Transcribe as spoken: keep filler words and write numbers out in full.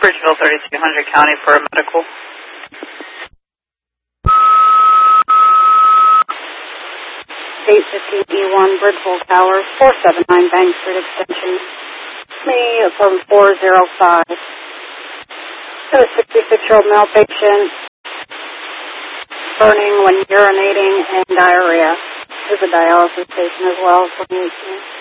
Bridgeville thirty-two hundred County for a medical. eight fifteen E one Bridgeville Towers, four seven nine Bank Street Extension. Me from four oh five. To a sixty-six-year-old male patient, burning when urinating and diarrhea. There's a dialysis station as well for me.